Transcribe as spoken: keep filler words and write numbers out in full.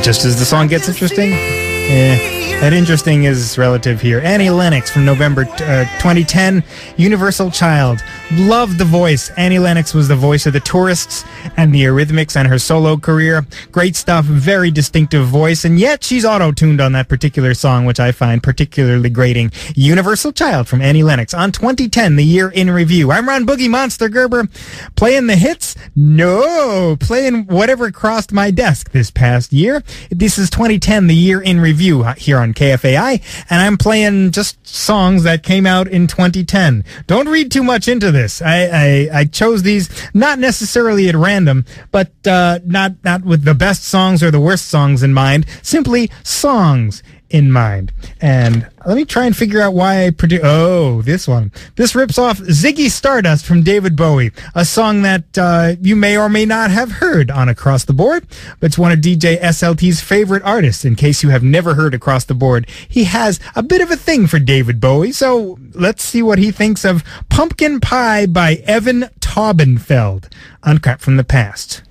just as the song gets interesting. Eh, that interesting is relative here. Annie Lennox from November uh, twenty ten, Universal Child. Loved the voice. Annie Lennox was the voice of the Tourists and the Eurythmics and her solo career. Great stuff, very distinctive voice, and yet she's auto-tuned on that particular song, which I find particularly grating. Universal Child from Annie Lennox on twenty ten, the year in review. I'm Ron Boogie Monster Gerber. Playing the hits? No, playing whatever crossed my desk this past year. This is twenty ten, the year in review here on K F A I, and I'm playing just songs that came out in twenty ten. Don't read too much into this. I, I, I chose these not necessarily at random, but uh, not, not with the best songs or the worst songs in mind, simply songs in mind. And let me try and figure out why I produce... Oh, this one. This rips off Ziggy Stardust from David Bowie, a song that uh, you may or may not have heard on Across the Board, but it's one of D J S L T's favorite artists. In case you have never heard Across the Board, he has a bit of a thing for David Bowie, so let's see what he thinks of Pumpkin Pie by Evan Taubenfeld on Crap from the Past.